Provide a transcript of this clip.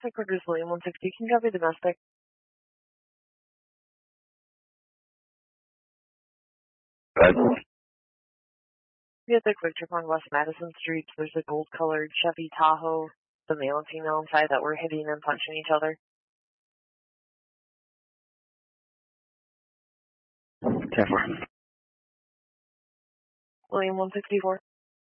Headquarters William 160, can you copy domestic? We have the quick trip on West Madison Street. There's a gold-colored Chevy Tahoe, the male and female inside that were hitting and punching each other. 10-4. William 164.